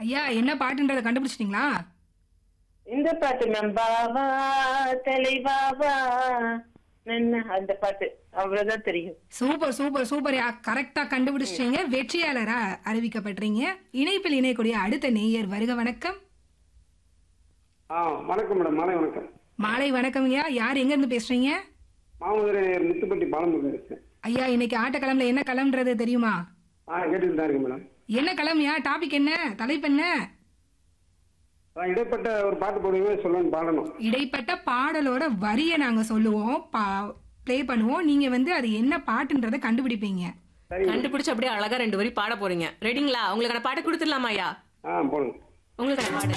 ஐயா என்ன பாட்டுன்றத கண்டுபிடிச்சிட்டீங்களா? இந்த பாட்டு மேம், பாவா தலைவாவா அந்த பாட்டு அவ்வளவுதான் தெரியும். Super super super. கரெக்டா கண்டுபிடிச்சிட்டீங்க. வெற்றியாளரா அறிவிக்கப்படுறீங்க. இணைப்பில் இணையக்கூடிய அடுத்த நேயர் வருக. வணக்கம். வணக்கம் மேடம். மாலை வணக்கம். மாலை வணக்கம்யா. யார் எங்க இருந்து பேசுறீங்க? மாமதுரை முத்துப்பட்டி பாலமுருகன் பேசுறேன். ஐயா இன்னைக்கு ஆட்டக்களம்ல என்ன களம்ன்றது தெரியுமா? கேட்டுட்டு தான் இருக்கு மேடம். என்ன களம்யா? டாபிக் என்ன? தலைப்பு என்ன? இடைப்பட்ட ஒரு பாட்டு போடுவீங்க, சொல்லணும், பாடணும். இடைப்பட்ட பாடலோட வரிய நாங்க சொல்லுவோம், ப்ளே பண்ணுவோம். நீங்க வந்து அது என்ன பாட்டுன்றத கண்டுபிடிப்பீங்க. கண்டுபிடிச்சு அப்படியே அழகா 2 வரி பாட போறீங்க. ரெடிங்களா? உங்களுக்கான பாட்டு கொடுத்துடலாமா ஐயா? போடுங்க. உங்களுக்கான பாட்டு